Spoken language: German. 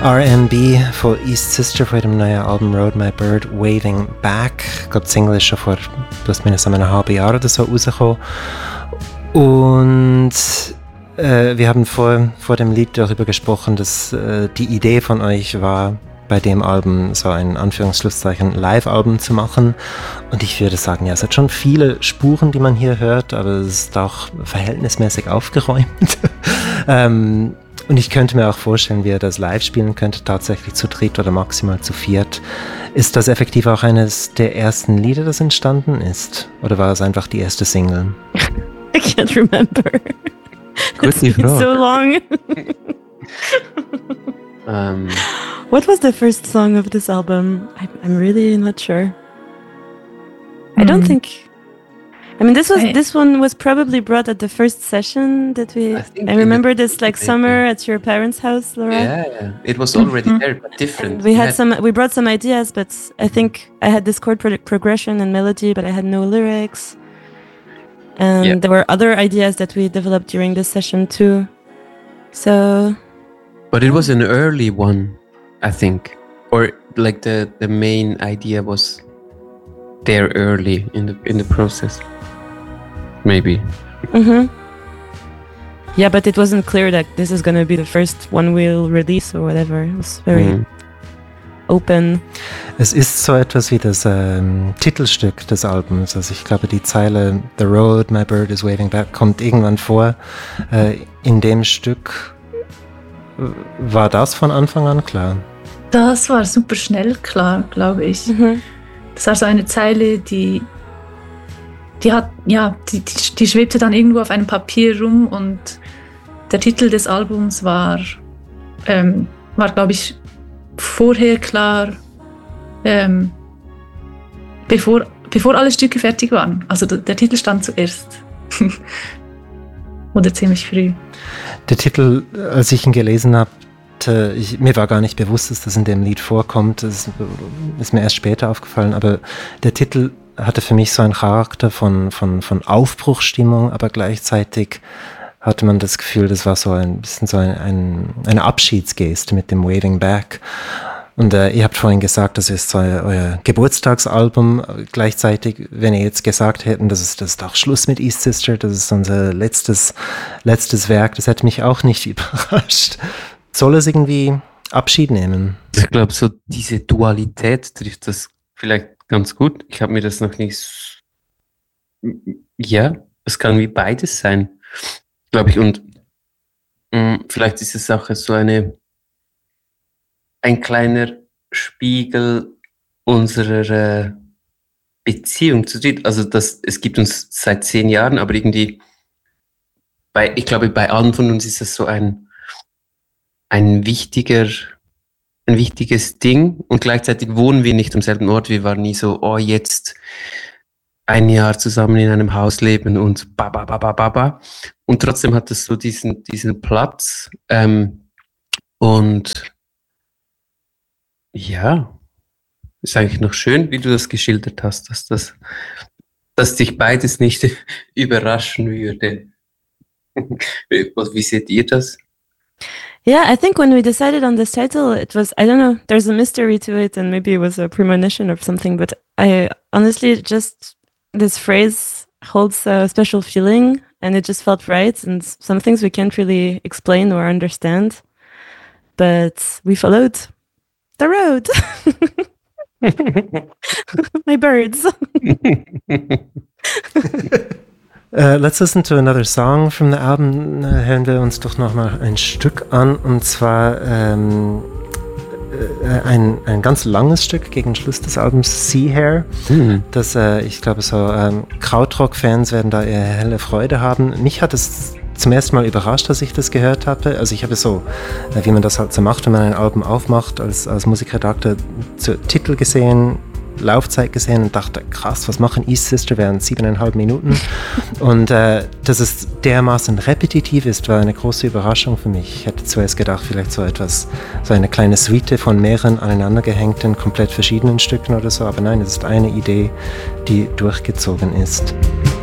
R&B von East Sister von ihrem neuen Album Rode My Bird Waving Back. Ich glaube, die Single ist schon vor plus minus einem halben Jahr oder so rausgekommen. Und wir haben vor dem Lied darüber gesprochen, dass die Idee von euch war, bei dem Album so ein Anführungsschlusszeichen Live-Album zu machen. Und ich würde sagen, ja, es hat schon viele Spuren, die man hier hört, aber es ist auch verhältnismäßig aufgeräumt. Und ich könnte mir auch vorstellen, wie ihr das live spielen könnte, tatsächlich zu dritt oder maximal zu viert. Ist das effektiv auch eines der ersten Lieder, das entstanden ist? Oder war es einfach die erste Single? I can't remember. It's been so long. What was the first song of this album? I'm really not sure. I don't think... I mean, this one was probably brought at the first session that we... I remember this like summer at your parents' house, Laura. Yeah, it was already there, but different. And we brought some ideas, but I think I had this chord progression and melody, but I had no lyrics. And there were other ideas that we developed during this session too. So... But it was an early one, I think. Or like the main idea was there early in the process. Maybe. Mm-hmm. Yeah, but it wasn't clear that this is going to be the first one we'll release or whatever. It was very open. Es ist so etwas wie das Titelstück des Albums. Also ich glaube, die Zeile The Road, My Bird is Waving Back kommt irgendwann vor. In dem Stück war das von Anfang an klar? Das war super schnell klar, glaube ich. Mhm. Das war so eine Zeile, die schwebte dann irgendwo auf einem Papier rum und der Titel des Albums war glaube ich, vorher klar, bevor alle Stücke fertig waren. Also der Titel stand zuerst. Oder ziemlich früh. Der Titel, als ich ihn gelesen habe, mir war gar nicht bewusst, dass das in dem Lied vorkommt. Das ist mir erst später aufgefallen, aber der Titel hatte für mich so einen Charakter von Aufbruchsstimmung, aber gleichzeitig hatte man das Gefühl, das war so ein bisschen so eine Abschiedsgeste mit dem Waving Back. Und ihr habt vorhin gesagt, das ist so euer Geburtstagsalbum. Gleichzeitig, wenn ihr jetzt gesagt hätten, das ist auch Schluss mit East Sister, das ist unser letztes Werk, das hätte mich auch nicht überrascht. Soll es irgendwie Abschied nehmen? Ich glaube, so diese Dualität trifft das vielleicht ganz gut. Ich habe mir das noch nicht... Ja, es kann wie beides sein, glaube ich. Und vielleicht ist es auch so ein kleiner Spiegel unserer Beziehung zu dritt. Also es gibt uns seit 10 Jahren, aber irgendwie, ich glaube, bei allen von uns ist das so ein wichtiges Ding und gleichzeitig wohnen wir nicht am selben Ort. Wir waren nie so, jetzt 1 Jahr zusammen in einem Haus leben und ba. Und trotzdem hat es so diesen Platz und ja, ist eigentlich noch schön, wie du das geschildert hast, dass dich beides nicht überraschen würde. Wie seht ihr das? Yeah, I think when we decided on this title, it was, I don't know, there's a mystery to it and maybe it was a premonition or something, but I honestly just, this phrase holds a special feeling and it just felt right, and some things we can't really explain or understand, but we followed the road. My birds. Let's listen to another song from the album. Hören wir uns doch nochmal ein Stück an, und zwar ein ganz langes Stück gegen Schluss des Albums, Sea Hair. Das, ich glaube, so Krautrock-Fans werden da eher helle Freude haben. Mich hat es zum ersten Mal überrascht, dass ich das gehört habe. Also ich habe so, wie man das halt so macht, wenn man ein Album aufmacht, als Musikredakteur, Titel gesehen, Laufzeit gesehen und dachte, krass, was machen East Sister während 7,5 Minuten? Und dass es dermaßen repetitiv ist, war eine große Überraschung für mich. Ich hätte zuerst gedacht, vielleicht so eine kleine Suite von mehreren aneinandergehängten, komplett verschiedenen Stücken oder so, aber nein, es ist eine Idee, die durchgezogen ist.